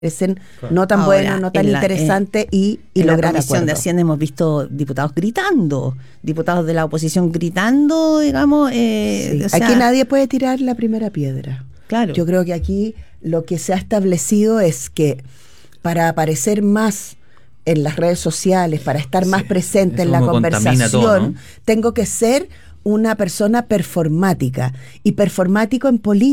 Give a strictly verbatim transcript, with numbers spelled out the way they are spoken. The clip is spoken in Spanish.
parecen no tan Ahora, buenos, no tan en la, interesantes eh, y, y en la lograr Comisión de acuerdos. Hacienda hemos visto diputados gritando, diputados de la oposición gritando, digamos. Eh, Sí. o sea, Aquí nadie puede tirar la primera piedra. Claro. Yo creo que aquí lo que se ha establecido es que para aparecer más en las redes sociales, para estar Sí, más presente eso en la como contamina conversación, todo, ¿no? tengo que ser una persona performática. Y performático en política